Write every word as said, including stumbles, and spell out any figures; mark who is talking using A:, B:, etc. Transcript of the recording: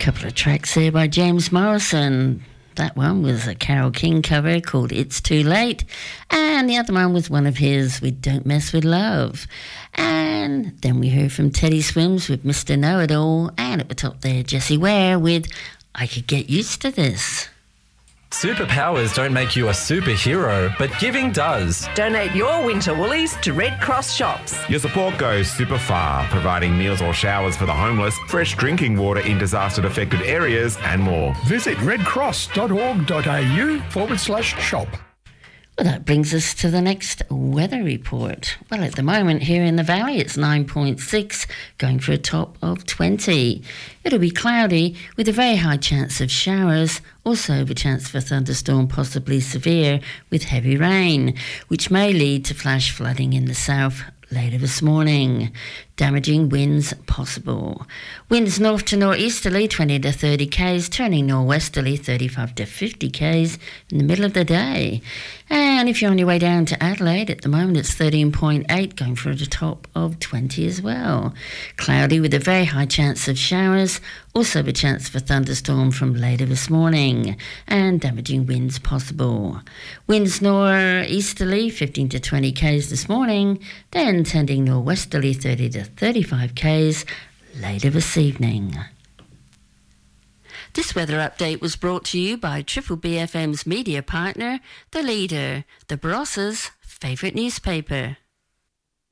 A: Couple of tracks there by James Morrison. That one was a Carole King cover called It's Too Late, and the other one was one of his with Don't Mess With Love. And then we heard from Teddy Swims with Mister Know-It-All, and at the top there Jessie Ware with I Could Get Used to This.
B: Superpowers don't make you a superhero, but giving does.
C: Donate your winter woolies to Red Cross shops.
D: Your support goes super far, providing meals or showers for the homeless, fresh drinking water in disaster-affected areas, and more.
E: Visit redcross.org.au forward slash shop.
A: Well, that brings us to the next weather report. Well, at the moment here in the valley, it's nine point six, going for a top of twenty. It'll be cloudy with a very high chance of showers, also the chance for thunderstorm, possibly severe, with heavy rain, which may lead to flash flooding in the south later this morning. Damaging winds possible. Winds north to northeasterly twenty to thirty k's, turning northwesterly thirty-five to fifty k's in the middle of the day. And if you're on your way down to Adelaide, at the moment it's thirteen point eight, going for a top of twenty as well. Cloudy with a very high chance of showers, also the chance for thunderstorm from later this morning, and damaging winds possible. Winds northeasterly fifteen to twenty k's this morning, then tending northwesterly thirty to thirty-five k's later this evening. This weather update was brought to you by Triple B F M's media partner, The Leader, the Barossa's favourite newspaper.